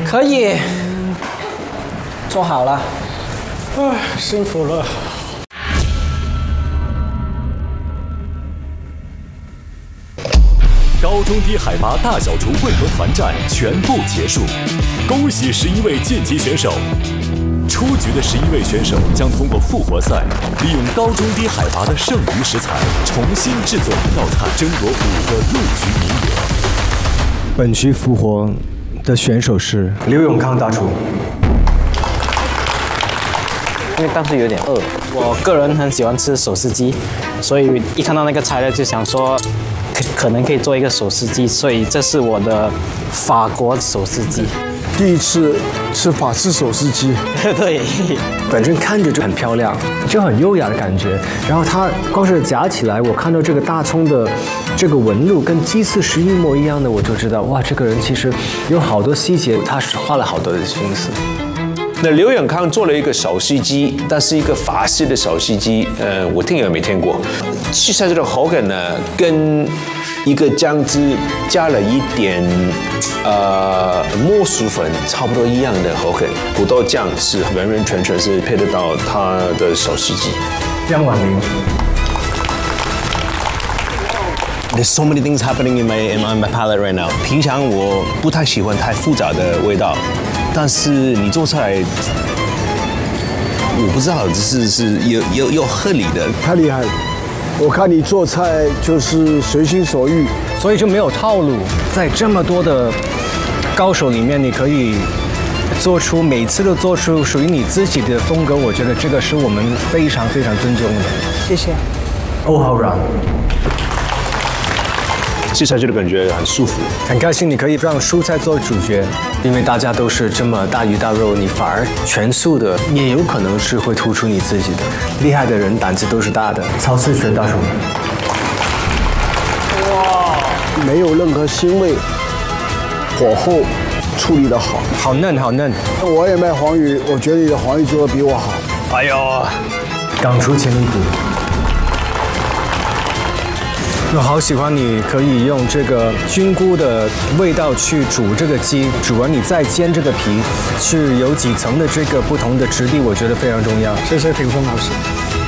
可以，做好了。 唉，辛苦了。 高中低海拔大小厨混合团战全部结束，恭喜11位晋级选手。出局的11位选手将通过复活赛，利用高中低海拔的剩余食材，重新制作一道菜，争夺5个入局名额。 本局复活的选手是刘永康大厨。 因为当时有点饿，我个人很喜欢吃手撕鸡，所以一看到那个材料就想说，可能可以做一个手撕鸡，所以这是我的法国手撕鸡。 第一次吃法式手撕鸡， 对， 本身看着就很漂亮，就很优雅的感觉。然后它光是夹起来，我看到这个大葱的这个纹路跟鸡翅是一模一样的，我就知道哇，这个人其实有好多细节，他是花了好多的心思。 那刘永康做了一个手撕鸡，但是一个法式的手撕鸡，我听也没听过。其实这个口感呢，跟一个酱汁加了一点木薯粉，差不多一样的口感。土豆酱是完完全全是配得到它的手撕鸡。 江婉玲。 There's so many things happening in my palate right now. 平常我不太喜欢太复杂的味道，但是你做出来，我不知道，是有合理的。 太厉害了！我看你做菜就是随心所欲， 所以就没有套路。在这么多的高手里面，你可以每次都做出属于你自己的风格，我觉得这个是我们非常非常尊重的。 谢谢。 欧豪让。 吃下去的感觉很舒服， 很开心你可以让蔬菜做主角，因为大家都是这么大鱼大肉，你反而全素的，也有可能是会突出你自己的。厉害的人胆子都是大的。曹思全大厨， 哇，没有任何腥味，火候处理得好， 好嫩好嫩。 我也卖黄鱼，我觉得你的黄鱼做得比我好。 哎呦，港厨潜力股。我好喜欢你可以用这个菌菇的味道去煮这个鸡，煮完你再煎这个皮，是有几层的这个不同的质地，我觉得非常重要。 谢谢品峰老师。